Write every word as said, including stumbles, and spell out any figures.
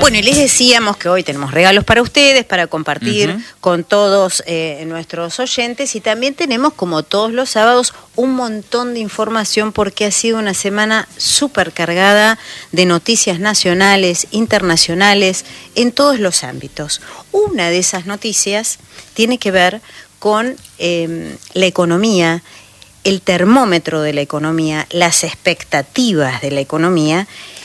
Bueno, y les decíamos que hoy tenemos regalos para ustedes, para compartir uh-huh. con todos eh, nuestros oyentes, y también tenemos, como todos los sábados, un montón de información porque ha sido una semana súper cargada de noticias nacionales, internacionales, en todos los ámbitos. Una de esas noticias tiene que ver con eh, la economía, el termómetro de la economía, las expectativas de la economía,